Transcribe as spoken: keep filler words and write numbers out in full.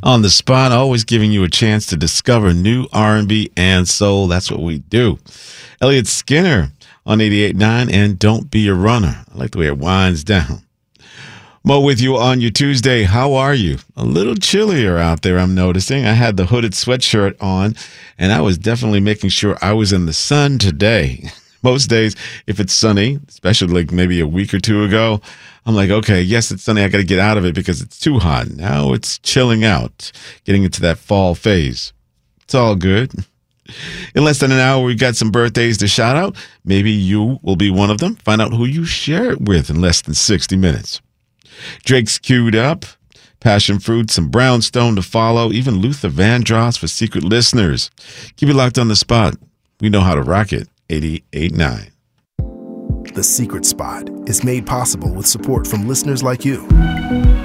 On the spot, always giving you a chance to discover new R and B and soul. That's what we do. Elliott Skinner on eighty-eight point nine and Don't Be a Runner. I like the way it winds down. Mo with you on your Tuesday. How are you? A little chillier out there, I'm noticing. I had the hooded sweatshirt on, and I was definitely making sure I was in the sun today. Most days, if it's sunny, especially like maybe a week or two ago, I'm like, okay, yes, it's sunny. I got to get out of it because it's too hot. Now it's chilling out, getting into that fall phase. It's all good. In less than an hour, we've got some birthdays to shout out. Maybe you will be one of them. Find out who you share it with in less than sixty minutes. Drake's queued up. Passion Fruit, some Brownstone to follow. Even Luther Vandross for secret listeners. Keep it locked on the spot. We know how to rock it. eighty-eight point nine. The Secret Spot is made possible with support from listeners like you.